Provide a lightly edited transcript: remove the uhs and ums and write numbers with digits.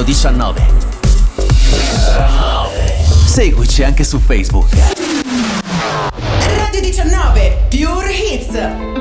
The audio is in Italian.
19. Seguici anche su Facebook. Radio 19, Pure Hits.